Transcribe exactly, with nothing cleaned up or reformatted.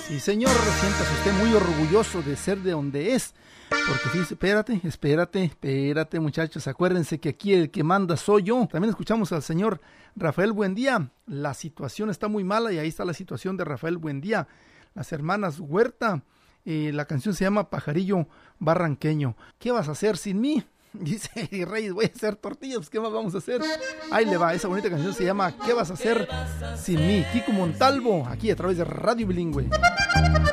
Sí, señor, siéntase usted muy orgulloso de ser de donde es. Porque fíjese, espérate, espérate, espérate, muchachos. Acuérdense que aquí el que manda soy yo. También escuchamos al señor Rafael Buendía. La situación está muy mala y ahí está la situación de Rafael Buendía. Las hermanas Huerta. Eh, la canción se llama Pajarillo Barranqueño. ¿Qué vas a hacer sin mí? Dice Reyes, voy a hacer tortillas, pues, ¿qué más vamos a hacer? Ahí le va, esa bonita canción se llama ¿Qué vas a hacer sin mí? Kiko Montalvo, aquí a través de Radio Bilingüe.